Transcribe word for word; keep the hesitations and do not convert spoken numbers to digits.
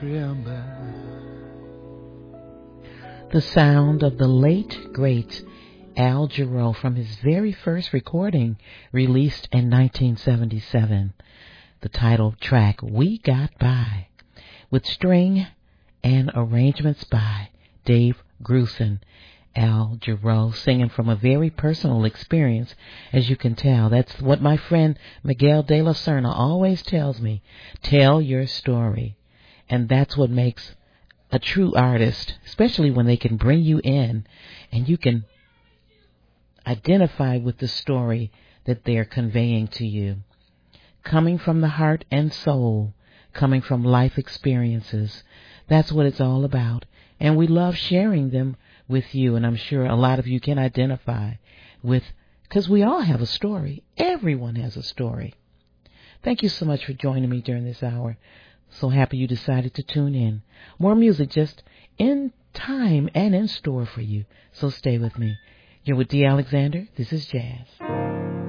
The sound of the late, great Al Jarreau from his very first recording released in nineteen seventy-seven. The title track, We Got By, with string and arrangements by Dave Grusin. Al Jarreau singing from a very personal experience, as you can tell. That's what my friend Miguel de la Serna always tells me. Tell your story. And that's what makes a true artist, especially when they can bring you in and you can identify with the story that they're conveying to you. Coming from the heart and soul, coming from life experiences. That's what it's all about. And we love sharing them with you, and I'm sure a lot of you can identify with, because we all have a story. Everyone has a story. Thank you so much for joining me during this hour. So happy you decided to tune in. More music just in time and in store for you. So stay with me. You're with D. Alexander. This is Jazz.